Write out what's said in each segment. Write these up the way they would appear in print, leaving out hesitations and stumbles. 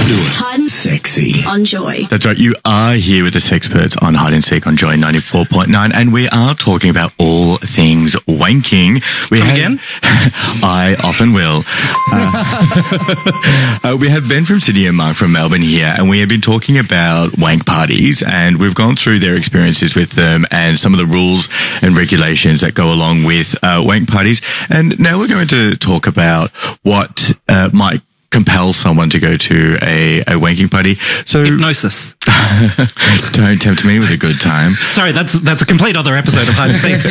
Do it. Hide and Sexy. on Joy. That's right. You are here with the Sexperts on Hide and Seek on Joy 94.9, and we are talking about all things wanking. Again? I often will. We have Ben from Sydney and Mark from Melbourne here, and we have been talking about wank parties, and we've gone through their experiences with them and some of the rules and regulations that go along with wank parties. And now we're going to talk about what might compel someone to go to a wanking party. So Hypnosis. don't tempt me with a good time. Sorry, that's a complete other episode of Hide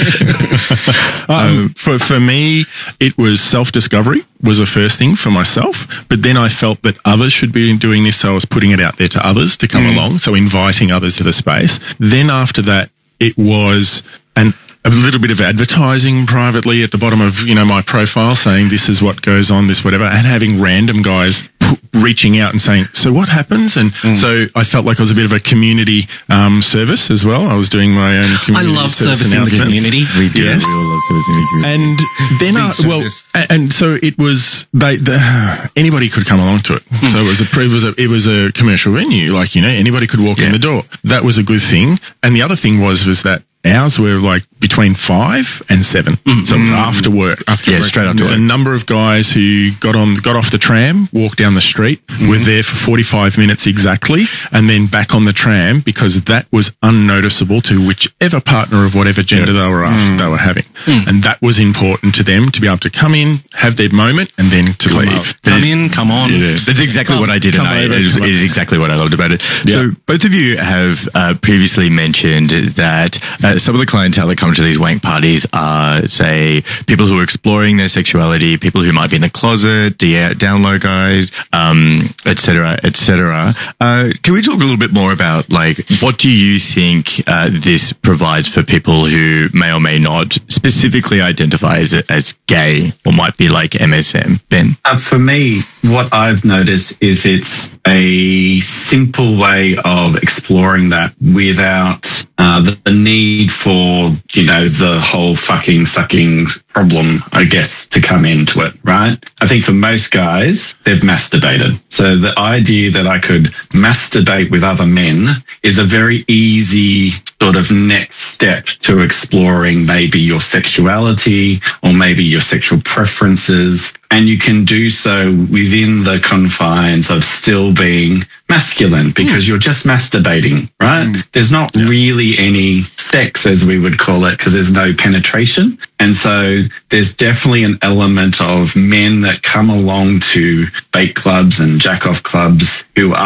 and Seek. For me, it was self-discovery was the first thing for myself, but then I felt that others should be doing this, so I was putting it out there to others to come along, so inviting others to the space. Then after that, it was a little bit of advertising privately at the bottom of, my profile saying this is what goes on, this whatever, and having random guys reaching out and saying, so what happens? And so I felt like I was a bit of a community service as well. I was doing my own community I love service servicing the community. We do. Yes. We all love servicing the community. And then, and so it was, anybody could come along to it. So it was a commercial venue, anybody could walk in the door. That was a good thing. And the other thing was that ours were like between 5 and 7. So after work. Straight after work. A number of guys who got off the tram, walked down the street, were there for 45 minutes exactly, and then back on the tram because that was unnoticeable to whichever partner of whatever gender they were after, they were having. And that was important to them to be able to come in, have their moment, and then to leave. Come in, come on. Yeah, that's exactly what I did, and it is exactly what I loved about it. So both of you have previously mentioned that some of the clientele that come to these wank parties are, say, people who are exploring their sexuality, people who might be in the closet, down low guys, et cetera, et cetera. Can we talk a little bit more about, what do you think this provides for people who may or may not specifically identify as gay or might be like MSM? Ben? For me, what I've noticed is it's a simple way of exploring that without the need for, the whole fucking sucking problem, I guess, to come into it, right? I think for most guys, they've masturbated. So the idea that I could masturbate with other men is a very easy sort of next step to exploring maybe your sexuality or maybe your sexual preferences. And you can do so within the confines of still being masculine because you're just masturbating, right? There's not really any sex, as we would call it, because there's no penetration. And so there's definitely an element of men that come along to bait clubs and jack-off clubs who